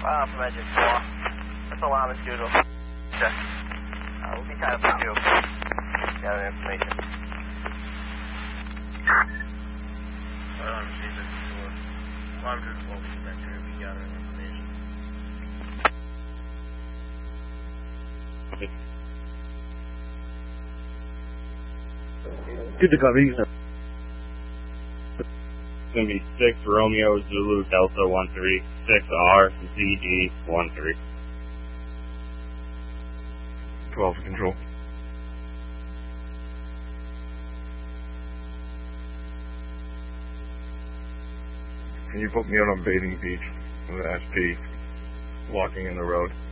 From engine 4. That's alarm as usual. Check. We'll be tied up with you. Gather information. Alarm received at 4. Alarm to 12 inspector. We gather information. Good to copy. It's going to be 6 Romeo Zulu Delta 13, 6R ZD 13. 12 control. Can you put me out on Bathing Beach with an SP walking in the road?